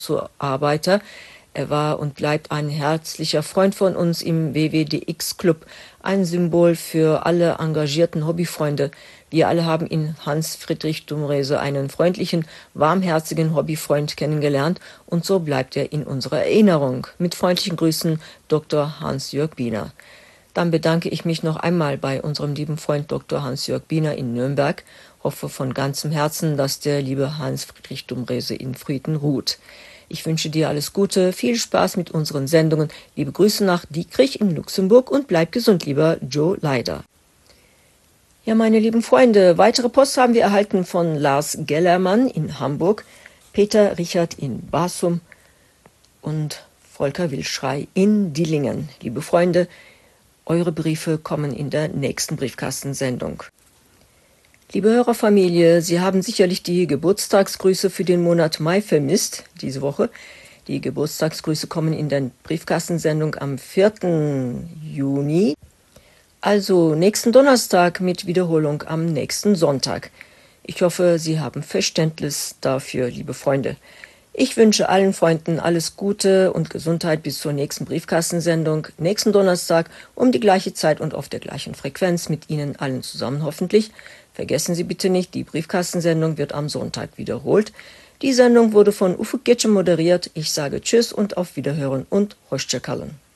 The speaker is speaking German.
Arbeiter. Er war und bleibt ein herzlicher Freund von uns im WWDX-Club, ein Symbol für alle engagierten Hobbyfreunde. Wir alle haben in Hans-Friedrich Dumrese einen freundlichen, warmherzigen Hobbyfreund kennengelernt und so bleibt er in unserer Erinnerung. Mit freundlichen Grüßen, Dr. Hans-Jörg Biener. Dann bedanke ich mich noch einmal bei unserem lieben Freund Dr. Hans-Jörg Biener in Nürnberg. Hoffe von ganzem Herzen, dass der liebe Hans-Friedrich Dumrese in Frieden ruht. Ich wünsche dir alles Gute, viel Spaß mit unseren Sendungen. Liebe Grüße nach Dietrich in Luxemburg und bleib gesund, lieber Joe Leider. Ja, meine lieben Freunde, weitere Post haben wir erhalten von Lars Gellermann in Hamburg, Peter Richard in Basum und Volker Wilschrei in Dillingen. Liebe Freunde, eure Briefe kommen in der nächsten Briefkastensendung. Liebe Hörerfamilie, Sie haben sicherlich die Geburtstagsgrüße für den Monat Mai vermisst, diese Woche. Die Geburtstagsgrüße kommen in der Briefkastensendung am 4. Juni, also nächsten Donnerstag mit Wiederholung am nächsten Sonntag. Ich hoffe, Sie haben Verständnis dafür, liebe Freunde. Ich wünsche allen Freunden alles Gute und Gesundheit bis zur nächsten Briefkastensendung, nächsten Donnerstag um die gleiche Zeit und auf der gleichen Frequenz mit Ihnen allen zusammen hoffentlich. Vergessen Sie bitte nicht, die Briefkastensendung wird am Sonntag wiederholt. Die Sendung wurde von Ufuk Getche moderiert. Ich sage Tschüss und auf Wiederhören und Hoşça kalın.